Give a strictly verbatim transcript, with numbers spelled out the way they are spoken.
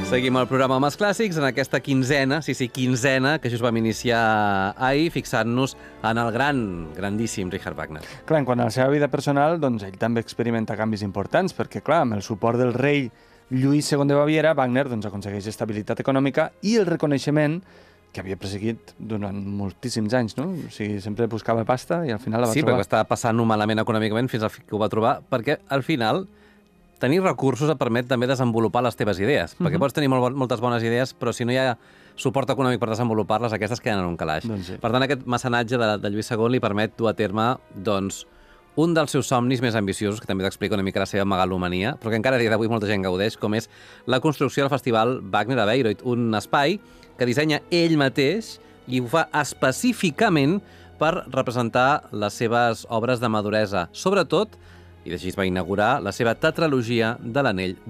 Seguim el programa Homes Clàssics en aquesta quinzena, sí, sí, quinzena, que just vam iniciar ahir, fixant-nos en el gran, grandíssim Richard Wagner. Clar, en quant a la seva vida personal, doncs ell també experimenta canvis importants, perquè, clar, amb el suport del rei Lluís segon de Baviera, Wagner doncs, aconsegueix estabilitat econòmica i el reconeixement que havia perseguit durant moltíssims anys, no? O sigui, sempre buscava pasta i al final la va sí, trobar. Sí, perquè estava passant-ho malament econòmicament fins al fi que ho va trobar, perquè al final tenir recursos et permet també desenvolupar les teves idees, uh-huh. perquè pots tenir molt, moltes bones idees, però si no hi ha suport econòmic per desenvolupar-les, aquestes queden en un calaix. Doncs sí. Per tant, aquest mecenatge de, de Lluís segon li permet dur a terme doncs, un dels seus somnis més ambiciosos, que també t'explica una mica la seva megalomania, però que encara a dia d'avui molta gent gaudeix, com és la construcció del Festival Wagner a Bayreuth, un espai que dissenya ell mateix i ho fa específicament per representar les seves obres de maduresa, sobretot, i així es va inaugurar la seva tetralogia de l'Anell